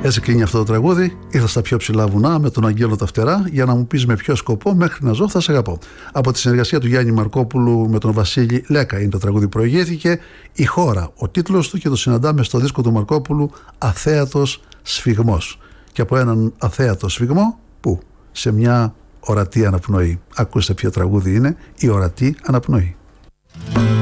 Έτσι κλείνει αυτό το τραγούδι. Ήρθα στα πιο ψηλά βουνά με τον Αγγέλο τα φτερά για να μου πεις με ποιο σκοπό μέχρι να ζω θα σε αγαπώ. Από τη συνεργασία του Γιάννη Μαρκόπουλου με τον Βασίλη Λέκα είναι το τραγούδι που προηγήθηκε. Η χώρα, ο τίτλος του, και το συναντάμε στο δίσκο του Μαρκόπουλου Αθέατος Σφιγμός. Και από έναν αθέατο σφιγμό που σε μια ορατή αναπνοή. Ακούστε ποιο τραγούδι είναι, η ορατή αναπνοή.